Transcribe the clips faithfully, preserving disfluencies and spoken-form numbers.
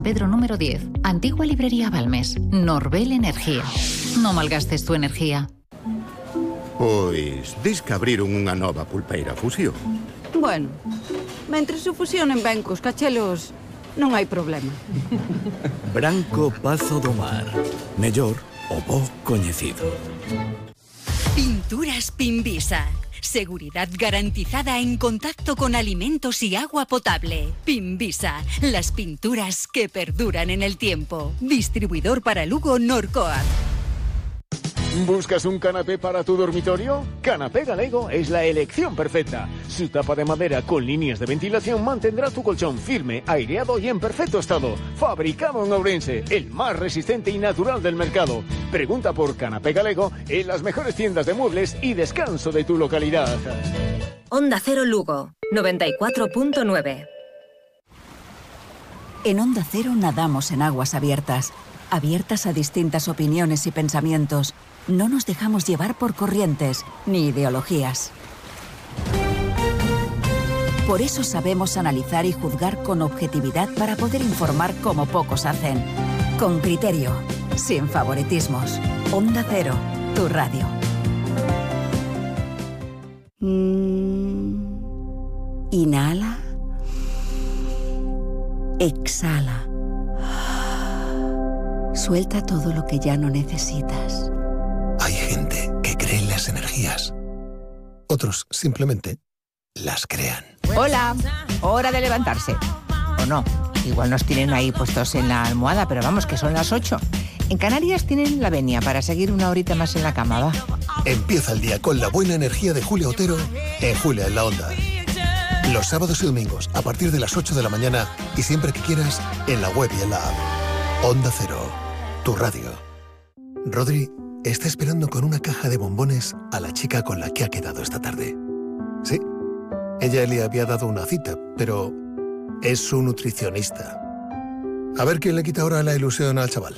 Pedro número diez, antigua librería Balmes. Norbel Energía. No malgastes tu energía. Pois, dis que abriron unha nova pulpeira Fusión. Bueno, mentres se fusionen ben cos cachelos, non hai problema. Branco Pazo do Mar. Mellor o bo coñecido. Pinturas Pimbisa. Seguridad garantizada en contacto con alimentos y agua potable. Pimbisa, las pinturas que perduran en el tiempo. Distribuidor para Lugo Norcoa. ¿Buscas un canapé para tu dormitorio? Canapé Galego es la elección perfecta. Su tapa de madera con líneas de ventilación mantendrá tu colchón firme, aireado y en perfecto estado. Fabricado en Ourense, el más resistente y natural del mercado. Pregunta por Canapé Galego en las mejores tiendas de muebles y descanso de tu localidad. Onda Cero Lugo, noventa y cuatro punto nueve. En Onda Cero nadamos en aguas abiertas. Abiertas a distintas opiniones y pensamientos. No nos dejamos llevar por corrientes ni ideologías. Por eso sabemos analizar y juzgar con objetividad para poder informar como pocos hacen. Con criterio, sin favoritismos. Onda Cero, tu radio. Mm. Inhala. Exhala. Suelta todo lo que ya no necesitas. Hay gente que cree en las energías. Otros simplemente las crean. Hola, hora de levantarse. O no, igual nos tienen ahí puestos en la almohada, pero vamos, que son las ocho. En Canarias tienen la venia para seguir una horita más en la cama, va. Empieza el día con la buena energía de Julia Otero en Julia en la Onda. Los sábados y domingos a partir de las ocho de la mañana y siempre que quieras en la web y en la app. Onda Cero, tu radio. Rodri está esperando con una caja de bombones a la chica con la que ha quedado esta tarde. Sí, ella le había dado una cita, pero es su nutricionista. A ver quién le quita ahora la ilusión al chaval.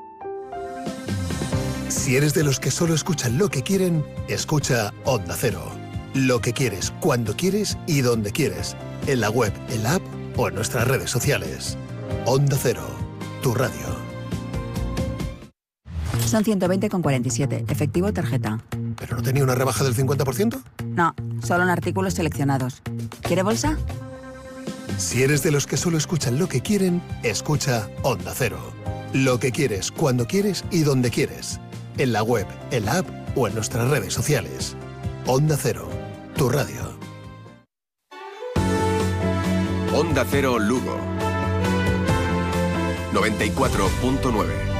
Si eres de los que solo escuchan lo que quieren, escucha Onda Cero. Lo que quieres, cuando quieres y donde quieres. En la web, en la app o en nuestras redes sociales. Onda Cero, tu radio. Son ciento veinte con cuarenta y siete. Efectivo tarjeta. ¿Pero no tenía una rebaja del cincuenta por ciento? No, solo en artículos seleccionados. ¿Quiere bolsa? Si eres de los que solo escuchan lo que quieren, escucha Onda Cero. Lo que quieres, cuando quieres y donde quieres. En la web, en la app o en nuestras redes sociales. Onda Cero, tu radio. Onda Cero Lugo noventa y cuatro punto nueve.